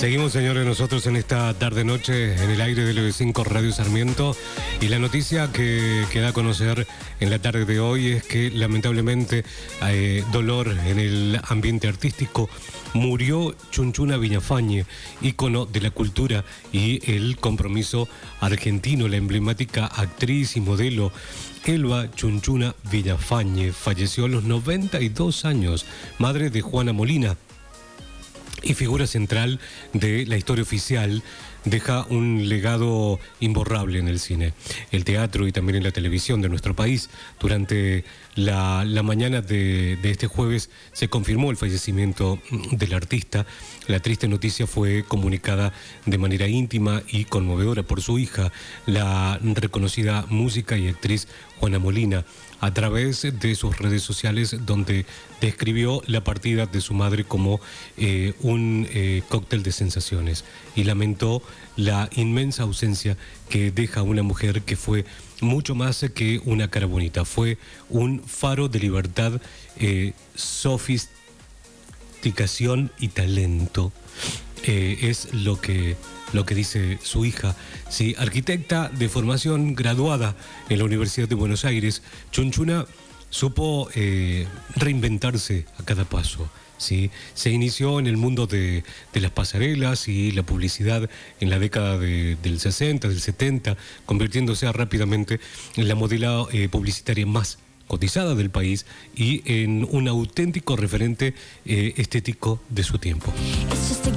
Seguimos, señores, nosotros en esta tarde-noche en el aire de LB5 Radio Sarmiento, y la noticia que da a conocer en la tarde de hoy es que lamentablemente dolor en el ambiente artístico. Murió Chunchuna Villafañe, ícono de la cultura y el compromiso argentino. La emblemática actriz y modelo Elba Chunchuna Villafañe falleció a los 92 años, madre de Juana Molina y figura central de la historia oficial. Deja un legado imborrable en el cine, el teatro y también en la televisión de nuestro país. Durante la mañana de este jueves se confirmó el fallecimiento del artista. La triste noticia fue comunicada de manera íntima y conmovedora por su hija, la reconocida música y actriz Juana Molina, a través de sus redes sociales, donde describió la partida de su madre como un cóctel de sensaciones, y lamentó la inmensa ausencia que deja una mujer que fue mucho más que una cara bonita. Fue un faro de libertad, sofisticación y talento. Es lo que dice su hija. Sí, arquitecta de formación, graduada en la Universidad de Buenos Aires, Chunchuna supo reinventarse a cada paso. ¿Sí? Se inició en el mundo de las pasarelas y la publicidad en la década del 60, del 70, convirtiéndose rápidamente en la modelo publicitaria más cotizada del país y en un auténtico referente estético de su tiempo.